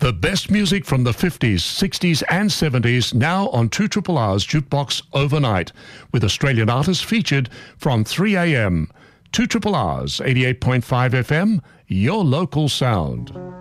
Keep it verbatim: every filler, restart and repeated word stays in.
The best music from the fifties, sixties and seventies now on two R R R's Jukebox Overnight, with Australian artists featured from three a.m. two R R R's eighty-eight point five F M, your local sound.